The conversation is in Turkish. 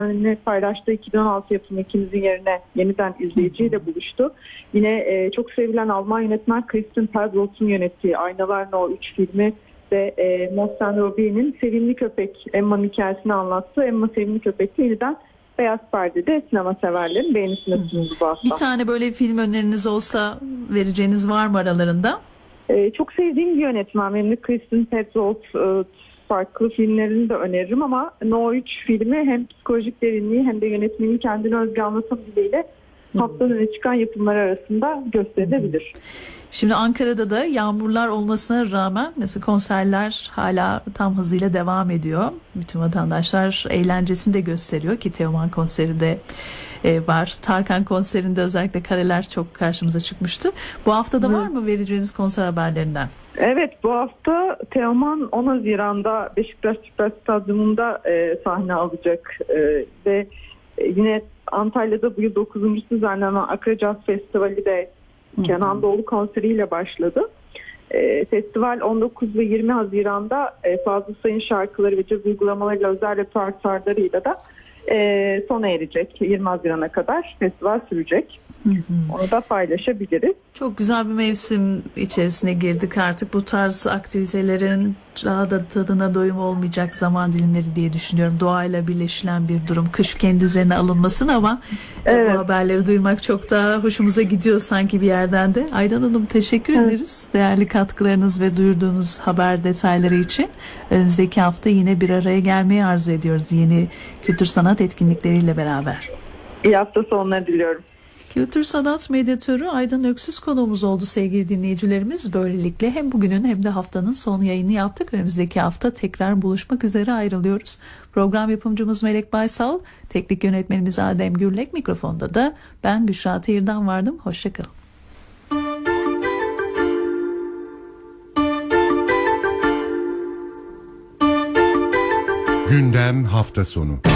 paylaştığı 2016 yapımı İkimizin Yerine yeniden izleyiciyle buluştu. Yine çok sevilen Alman yönetmen Christian Pedrotz'un yönettiği Aynalar No 3 filmi ve Mohsen Robi'nin Sevimli Köpek, Emma'nın hikayesini anlattığı Emma Sevimli Köpek yeniden Beyaz Perde'de sinema severlerin beğenisine sunuldu bu hafta. Bir tane böyle film öneriniz olsa vereceğiniz var mı aralarında? Çok sevdiğim bir yönetmen benim de Christian Pedrotz. Farklı filmlerini de öneririm ama No 3 filmi hem psikolojik derinliği hem de yönetmenin kendine özgü anlatım diliyle haftanın öne çıkan yapımlar arasında gösterilebilir. Şimdi Ankara'da da yağmurlar olmasına rağmen mesela konserler hala tam hızıyla devam ediyor. Bütün vatandaşlar eğlencesini de gösteriyor ki Teoman konseri de var. Tarkan konserinde özellikle kareler çok karşımıza çıkmıştı. Bu hafta da var mı vereceğiniz konser haberlerinden? Evet, bu hafta Teoman 10 Haziran'da Beşiktaş Stadyumunda sahne alacak ve yine Antalya'da bu yıl 9. düzenlenen Akra Jazz Festivali de Kenan Doğulu konseriyle başladı. Festival 19 ve 20 Haziran'da Fazıl Say'ın şarkıları ve caz uygulamalarıyla özel repertuarlarıyla da sona erecek. 20 Haziran'a kadar festival sürecek. Onu da paylaşabiliriz. Çok güzel bir mevsim içerisine girdik artık. Bu tarz aktivitelerin daha da tadına doyum olmayacak zaman dilimleri diye düşünüyorum. Doğayla birleşilen bir durum. Kış kendi üzerine alınmasın ama bu haberleri duymak çok daha hoşumuza gidiyor sanki bir yerden de. Aydan Hanım teşekkür ederiz. Değerli katkılarınız ve duyurduğunuz haber detayları için. Önümüzdeki hafta yine bir araya gelmeyi arzu ediyoruz. Yeni kültür sanat etkinlikleriyle beraber. İyi hafta sonları diliyorum. Kültür sanat medyatörü Aydan Öksüz konuğumuz oldu sevgili dinleyicilerimiz. Böylelikle hem bugünün hem de haftanın son yayını yaptık. Önümüzdeki hafta tekrar buluşmak üzere ayrılıyoruz. Program yapımcımız Melek Baysal, teknik yönetmenimiz Adem Gürlek, mikrofonda da ben Büşra Tehir'den vardım. Hoşçakalın. Gündem hafta sonu.